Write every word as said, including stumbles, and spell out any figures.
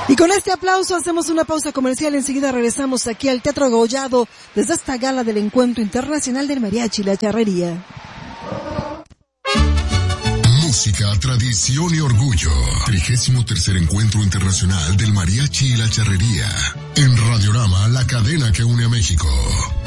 Y con este aplauso hacemos una pausa comercial. Enseguida regresamos aquí al Teatro Gollado desde esta gala del Encuentro Internacional del Mariachi y la Charrería. Música, tradición y orgullo. trigésimo tercer Encuentro Internacional del Mariachi y la Charrería. En Radiorama, la cadena que une a México.